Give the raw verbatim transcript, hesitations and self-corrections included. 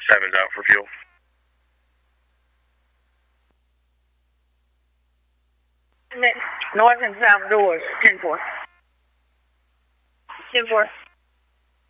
Seven's out for fuel. North and south doors, ten four. ten four.